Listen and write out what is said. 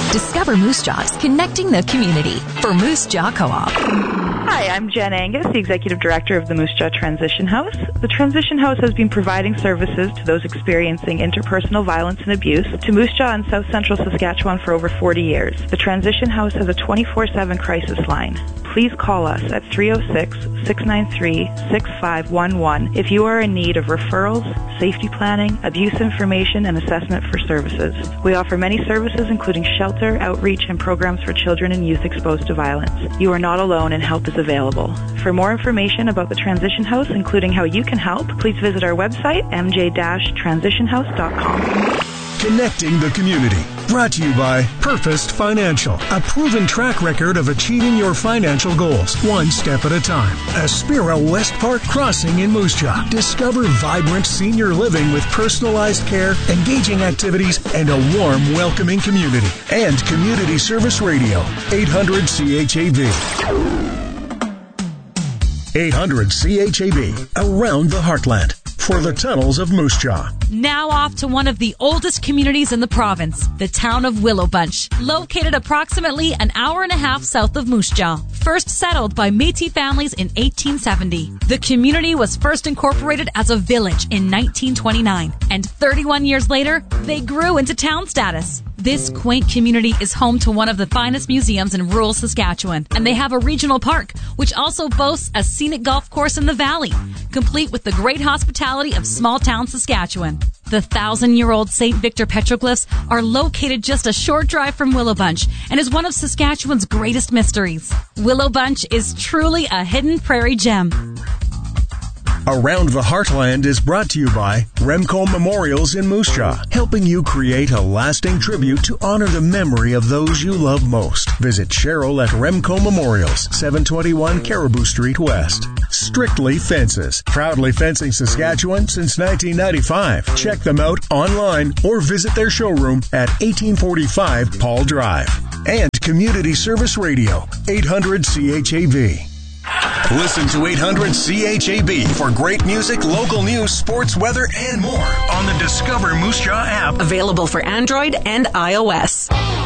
Discover Moose Jaw's connecting the community for Moose Jaw Co-op. Hi, I'm Jen Angus, the Executive Director of the Moose Jaw Transition House. The Transition House has been providing services to those experiencing interpersonal violence and abuse to Moose Jaw and South Central Saskatchewan for over 40 years. The Transition House has a 24/7 crisis line. Please call us at 306-693-6511 if you are in need of referrals, safety planning, abuse information, and assessment for services. We offer many services including shelter, outreach, and programs for children and youth exposed to violence. You are not alone and help is available. For more information about the Transition House, including how you can help, please visit our website, mj-transitionhouse.com. Connecting the community. Brought to you by Purposed Financial, a proven track record of achieving your financial goals, one step at a time. Aspira West Park Crossing in Moose Jaw. Discover vibrant senior living with personalized care, engaging activities, and a warm, welcoming community. And Community Service Radio, 800 CHAB. 800 CHAB, around the heartland. For the tunnels of Moose Jaw. Now off to one of the oldest communities in the province, the town of Willow Bunch, located approximately an hour and a half south of Moose Jaw. First settled by Métis families in 1870. The community was first incorporated as a village in 1929, and 31 years later, they grew into town status. This quaint community is home to one of the finest museums in rural Saskatchewan, and they have a regional park, which also boasts a scenic golf course in the valley, complete with the great hospitality of small-town Saskatchewan. The 1,000-year-old St. Victor petroglyphs are located just a short drive from Willow Bunch and is one of Saskatchewan's greatest mysteries. Willow Bunch is truly a hidden prairie gem. Around the Heartland is brought to you by Remco Memorials in Moose Jaw, helping you create a lasting tribute to honor the memory of those you love most. Visit Cheryl at Remco Memorials, 721 Caribou Street West. Strictly Fences, proudly fencing Saskatchewan since 1995. Check them out online or visit their showroom at 1845 Paul Drive. And Community Service Radio, 800 CHAB. Listen to 800 CHAB for great music, local news, sports, weather, and more on the Discover Moose Jaw app. Available for Android and iOS.